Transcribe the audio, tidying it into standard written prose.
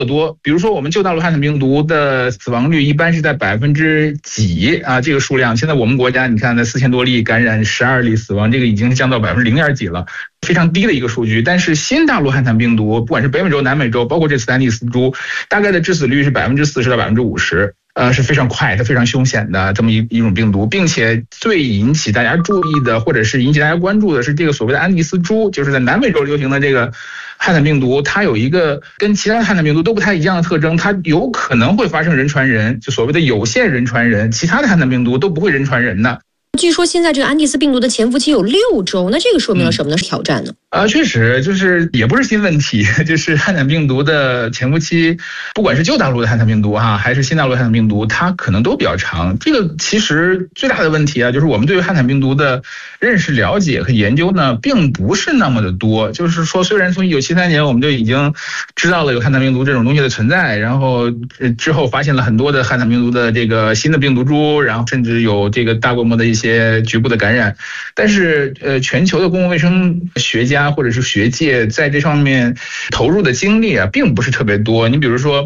多，比如说我们旧大陆汉坦病毒的死亡率一般是在几啊，这个数量，现在我们国家你看在4000多例感染，12例死亡，这个已经降到0.几了，非常低的一个数据。但是新大陆汉坦病毒，不管是北美洲、南美洲，包括这次安第斯株，大概的致死率是40%到50%。是非常快，它非常凶险的这么一种病毒，并且最引起大家注意的，或者是引起大家关注的是这个所谓的安第斯株，就是在南美洲流行的这个汉坦病毒，它有一个跟其他的汉坦病毒都不太一样的特征，它有可能会发生人传人，就所谓的有限人传人，其他的汉坦病毒都不会人传人的。 据说现在这个安第斯病毒的潜伏期有6周，那这个说明了什么呢？挑战呢？ 确实就是也不是新问题，就是汉坦病毒的潜伏期，不管是旧大陆的汉坦病毒还是新大陆的汉坦病毒，它可能都比较长。这个其实最大的问题就是我们对于汉坦病毒的认识、了解和研究呢，并不是那么的多。就是说，虽然从1973年我们就已经知道了有汉坦病毒这种东西的存在，然后之后发现了很多的汉坦病毒的这个新的病毒株，然后甚至有这个大规模的一些局部的感染，但是全球的公共卫生学家或者是学界在这上面投入的精力并不是特别多。你比如说